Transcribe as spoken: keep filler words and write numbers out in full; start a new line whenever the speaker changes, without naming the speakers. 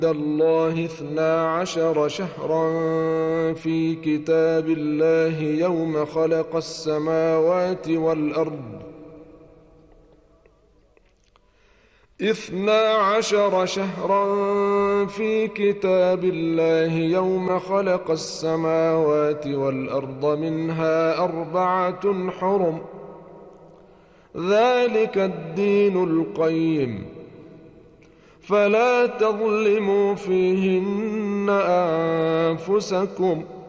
الله اثنا عشر شهرا في كتاب الله يوم خلق السماوات والأرض اثنا عشر شهرا في كتاب الله يوم خلق السماوات والأرض منها أربعة حرم ذلك الدين القيم فلا تظلموا فيهن أنفسكم